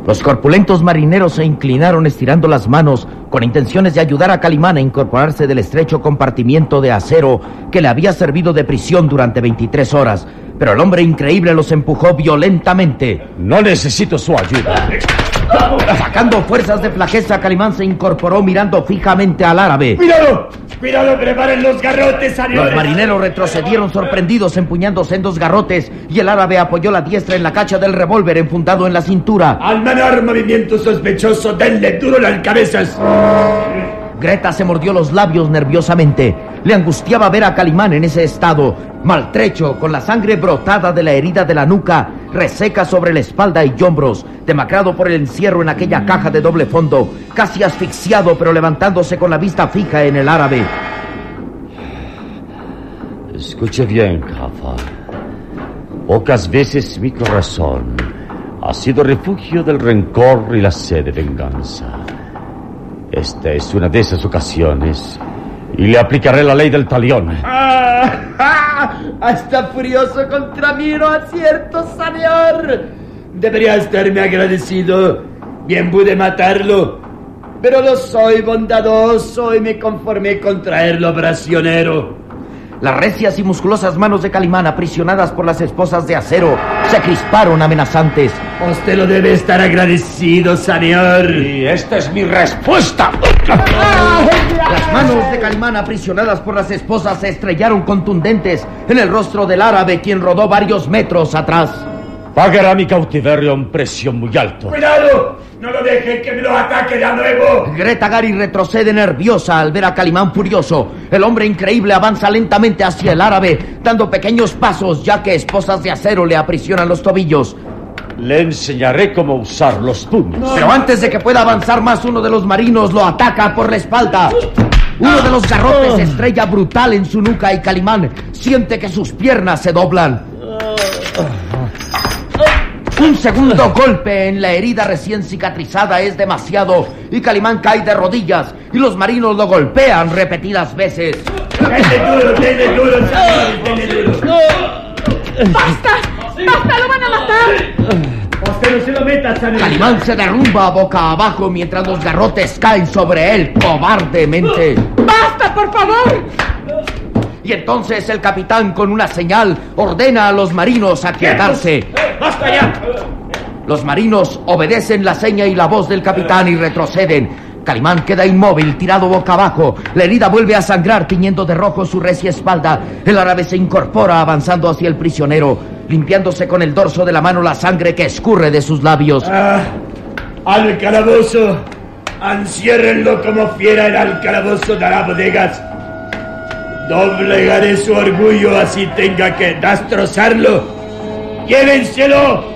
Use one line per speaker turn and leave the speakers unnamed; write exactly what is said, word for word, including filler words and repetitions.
Los corpulentos marineros se inclinaron estirando las manos con intenciones de ayudar a Calimán a incorporarse del estrecho compartimiento de acero que le había servido de prisión durante veintitrés horas. Pero el hombre increíble los empujó violentamente.
No necesito su ayuda.
Sacando fuerzas de flaqueza, Calimán se incorporó mirando fijamente al árabe.
¡Cuidado! ¡Cuidado! ¡Preparen los garrotes, señores!
Los marineros retrocedieron sorprendidos empuñando sendos garrotes y el árabe apoyó la diestra en la cacha del revólver enfundado en la cintura.
Al menor movimiento sospechoso, denle duro las cabezas.
Greta se mordió los labios nerviosamente. Le angustiaba ver a Calimán en ese estado, maltrecho, con la sangre brotada de la herida de la nuca, reseca sobre la espalda y hombros, demacrado por el encierro en aquella caja de doble fondo, casi asfixiado pero levantándose con la vista fija en el árabe.
Escuche bien, Jafar. Pocas veces mi corazón ha sido refugio del rencor y la sed de venganza. Esta es una de esas ocasiones y le aplicaré la ley del talión.
Ah, ah, está furioso contra mí, ¿no es cierto, señor? Debería estarme agradecido. Bien pude matarlo, pero no soy bondadoso y me conformé con traerlo prisionero.
Las recias y musculosas manos de Calimán, aprisionadas por las esposas de acero, se crisparon amenazantes.
Usted lo debe estar agradecido, señor.
Y esta es mi respuesta.
Las manos de Calimán, aprisionadas por las esposas, se estrellaron contundentes en el rostro del árabe, quien rodó varios metros atrás.
Pagará mi cautiverio a un precio muy alto.
¡Cuidado! ¡No lo dejen que me lo ataque de nuevo!
Greta Gary retrocede nerviosa al ver a Calimán furioso. El hombre increíble avanza lentamente hacia el árabe, dando pequeños pasos, ya que esposas de acero le aprisionan los tobillos.
Le enseñaré cómo usar los puños.
No. Pero antes de que pueda avanzar más, uno de los marinos lo ataca por la espalda. Uno de los garrotes se estrella brutal en su nuca y Calimán siente que sus piernas se doblan. Un segundo golpe en la herida recién cicatrizada es demasiado y Calimán cae de rodillas y los marinos lo golpean repetidas veces.
¡Denle duro, denle duro, señor! ¡Denle duro!
¡Basta! ¡Basta! ¡Lo van a matar!
Usted no se lo meta, señor.
Calimán se derrumba boca abajo mientras los garrotes caen sobre él cobardemente.
¡Basta, por favor!
Y entonces el capitán, con una señal, ordena a los marinos a quietarse.
¡Basta ya!
Los marinos obedecen la seña y la voz del capitán y retroceden. Calimán queda inmóvil, tirado boca abajo. La herida vuelve a sangrar, tiñendo de rojo su recia espalda. El árabe se incorpora, avanzando hacia el prisionero, limpiándose con el dorso de la mano la sangre que escurre de sus labios.
Ah, ¡al calabozo! ¡Enciérrenlo como fiera en el calabozo de las bodegas! Doblegaré su orgullo así tenga que destrozarlo. ¡Llévenselo!